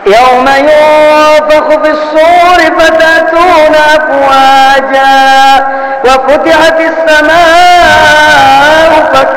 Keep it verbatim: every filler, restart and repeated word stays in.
يوم ينفخ في الصور فتأتون أفواجا وفتحت السماء